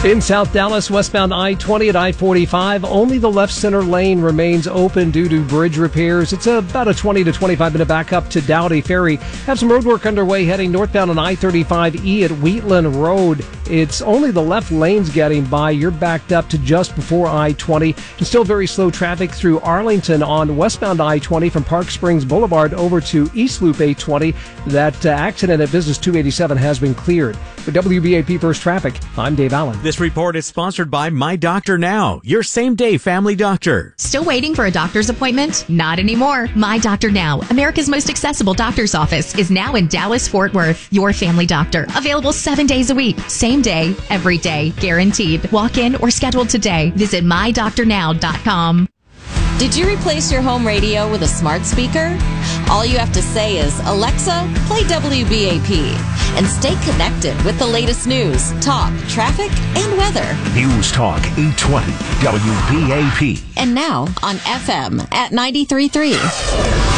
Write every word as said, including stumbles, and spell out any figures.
In South Dallas, westbound I twenty at I forty-five, only the left center lane remains open due to bridge repairs. It's about a twenty to twenty-five minute backup to Dowdy Ferry. Have some road work underway heading northbound on I thirty-five E at Wheatland Road. It's only the left lanes getting by. You're backed up to just before I twenty. And still very slow traffic through Arlington on westbound I twenty from Park Springs Boulevard over to East Loop eight twenty. That uh, accident at Business two eighty-seven has been cleared. For W B A P First Traffic, I'm Dave Allen. This report is sponsored by My Doctor Now, your same-day family doctor. Still waiting for a doctor's appointment? Not anymore. My Doctor Now, America's most accessible doctor's office, is now in Dallas-Fort Worth. Your family doctor. Available seven days a week. Same day, every day. Guaranteed. Walk in or schedule today. Visit my doctor now dot com. Did you replace your home radio with a smart speaker? All you have to say is, Alexa, play W B A P. And stay connected with the latest news, talk, traffic, and weather. News Talk eight twenty W B A P. And now on F M at ninety-three point three.